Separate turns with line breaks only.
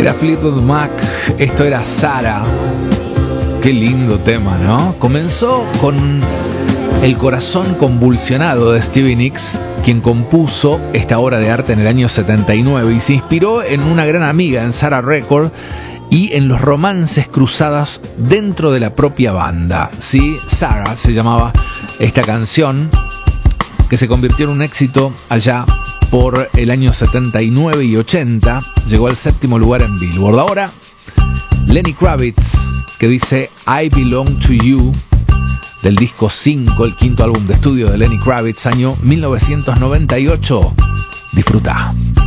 Era Fleetwood Mac, esto era Sarah. Qué lindo tema, ¿no? Comenzó con el corazón convulsionado de Stevie Nicks, quien compuso esta obra de arte en el año 79 y se inspiró en una gran amiga, en Sarah Record, y en los romances cruzados dentro de la propia banda. Sí, Sarah se llamaba esta canción, que se convirtió en un éxito allá por el año 79 y 80, llegó al 7º lugar en Billboard. Ahora, Lenny Kravitz, que dice I Belong to You, del disco 5, el 5º álbum de estudio de Lenny Kravitz, año 1998. Disfruta.